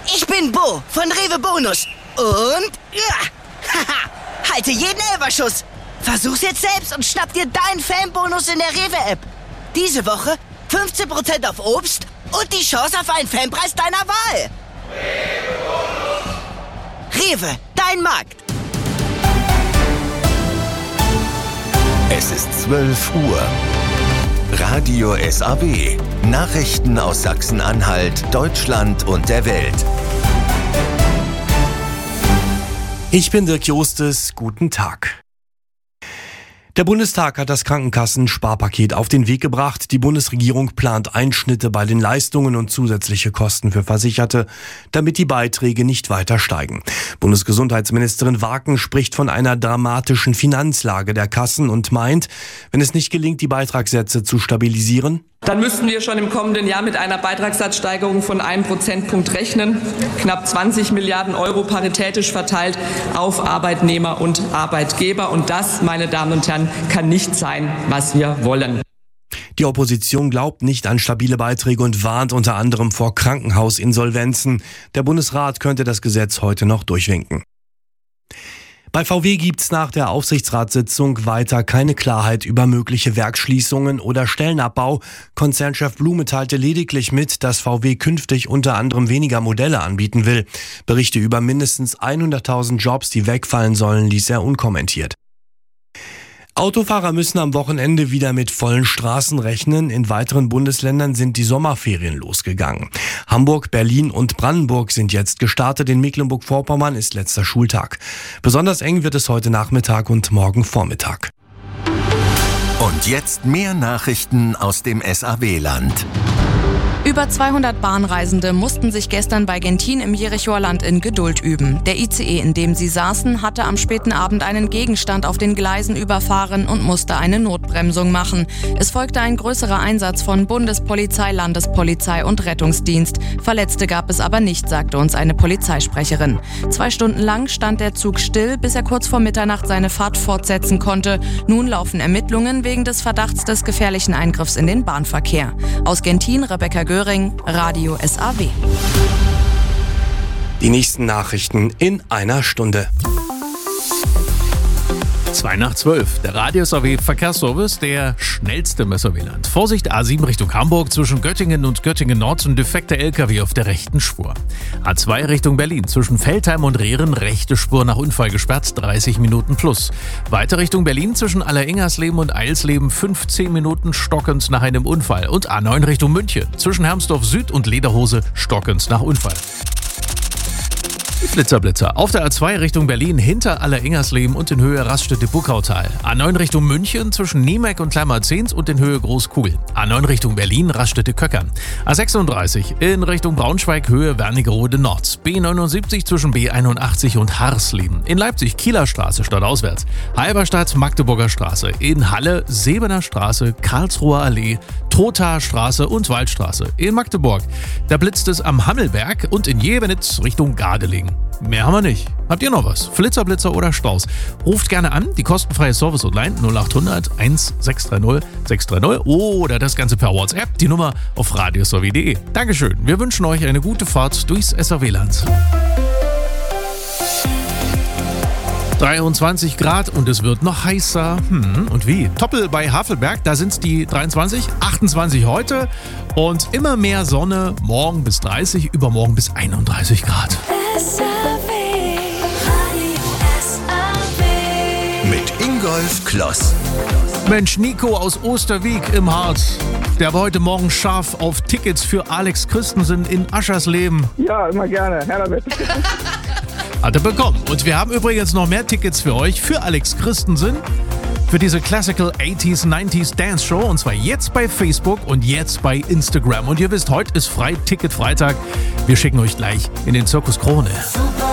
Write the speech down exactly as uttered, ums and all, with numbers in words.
Ich bin Bo von Rewe Bonus. Und ja, haha, halte jeden Elferschuss. Versuch's jetzt selbst und schnapp dir deinen Fanbonus in der Rewe-App. Diese Woche fünfzehn Prozent auf Obst und die Chance auf einen Fanpreis deiner Wahl. Rewe Bonus. Rewe, dein Markt. Es ist zwölf Uhr. Radio S A W. Nachrichten aus Sachsen-Anhalt, Deutschland und der Welt. Ich bin Dirk Jostes. Guten Tag. Der Bundestag hat das Krankenkassen-Sparpaket auf den Weg gebracht. Die Bundesregierung plant Einschnitte bei den Leistungen und zusätzliche Kosten für Versicherte, damit die Beiträge nicht weiter steigen. Bundesgesundheitsministerin Waken spricht von einer dramatischen Finanzlage der Kassen und meint, wenn es nicht gelingt, die Beitragssätze zu stabilisieren, dann müssten wir schon im kommenden Jahr mit einer Beitragssatzsteigerung von einem Prozentpunkt rechnen. Knapp zwanzig Milliarden Euro paritätisch verteilt auf Arbeitnehmer und Arbeitgeber. Und das, meine Damen und Herren, kann nicht sein, was wir wollen. Die Opposition glaubt nicht an stabile Beiträge und warnt unter anderem vor Krankenhausinsolvenzen. Der Bundesrat könnte das Gesetz heute noch durchwinken. Bei V W gibt's nach der Aufsichtsratssitzung weiter keine Klarheit über mögliche Werksschließungen oder Stellenabbau. Konzernchef Blume teilte lediglich mit, dass V W künftig unter anderem weniger Modelle anbieten will. Berichte über mindestens hunderttausend Jobs, die wegfallen sollen, ließ er unkommentiert. Autofahrer müssen am Wochenende wieder mit vollen Straßen rechnen. In weiteren Bundesländern sind die Sommerferien losgegangen. Hamburg, Berlin und Brandenburg sind jetzt gestartet. In Mecklenburg-Vorpommern ist letzter Schultag. Besonders eng wird es heute Nachmittag und morgen Vormittag. Und jetzt mehr Nachrichten aus dem S A W-Land. Über zweihundert Bahnreisende mussten sich gestern bei Gentin im Jerichoer Land in Geduld üben. Der I C E, in dem sie saßen, hatte am späten Abend einen Gegenstand auf den Gleisen überfahren und musste eine Notbremsung machen. Es folgte ein größerer Einsatz von Bundespolizei, Landespolizei und Rettungsdienst. Verletzte gab es aber nicht, sagte uns eine Polizeisprecherin. Zwei Stunden lang stand der Zug still, bis er kurz vor Mitternacht seine Fahrt fortsetzen konnte. Nun laufen Ermittlungen wegen des Verdachts des gefährlichen Eingriffs in den Bahnverkehr. Aus Gentin, Rebecca Göring, Radio S A W. Die nächsten Nachrichten in einer Stunde. zwei nach zwölf. Der Radio S A W Verkehrsservice, der schnellste im S A W-Land. Vorsicht, A sieben Richtung Hamburg, zwischen Göttingen und Göttingen Nord ein defekter L K W auf der rechten Spur. A zwei Richtung Berlin, zwischen Veltheim und Rehren, rechte Spur nach Unfall gesperrt, dreißig Minuten plus. Weiter Richtung Berlin, zwischen Alleringersleben und Eilsleben, fünfzehn Minuten stockend nach einem Unfall. Und A neun Richtung München, zwischen Hermsdorf Süd und Lederhose, stockend nach Unfall. Blitzerblitzer. Auf der A zwei Richtung Berlin hinter Alleringersleben und in Höhe Raststätte-Buckautal. A neun Richtung München zwischen Niemeck und Kleinmarzens und in Höhe Großkugel. A neun Richtung Berlin Raststätte-Köckern. A sechsunddreißig in Richtung Braunschweig Höhe Wernigerode Nord. B neunundsiebzig zwischen B einundachtzig und Harsleben. In Leipzig Kieler Straße stadtauswärts. Halberstadt Magdeburger Straße. In Halle Sebener Straße, Karlsruher Allee, Trothaer Straße und Waldstraße. In Magdeburg. Da blitzt es am Hammelberg und in Jevenitz Richtung Gardelegen. Mehr haben wir nicht. Habt ihr noch was? Flitzer, Blitzer oder Staus? Ruft gerne an, die kostenfreie Service-Hotline null achthundert sechshundertsechzig sechshundertdreißig oder das Ganze per WhatsApp, die Nummer auf radio s a w punkt d e. Dankeschön, wir wünschen euch eine gute Fahrt durchs S A W-Land. dreiundzwanzig Grad und es wird noch heißer. Hm, und wie? Toppel bei Havelberg, da sind es die dreiundzwanzig, achtundzwanzig heute und immer mehr Sonne, morgen bis dreißig, übermorgen bis einunddreißig Grad. S A W. Radio S A W. Mit Ingolf Kloss. Mensch, Nico aus Osterwieck im Harz, der war heute Morgen scharf auf Tickets für Alex Christensen in Aschersleben. Ja, immer gerne. Her damit. Hat er bekommen. Und wir haben übrigens noch mehr Tickets für euch, für Alex Christensen, für diese Classical achtziger, neunziger Dance Show. Und zwar jetzt bei Facebook und jetzt bei Instagram. Und ihr wisst, heute ist frei Ticket Freitag. Wir schicken euch gleich in den Zirkus Krone. Super.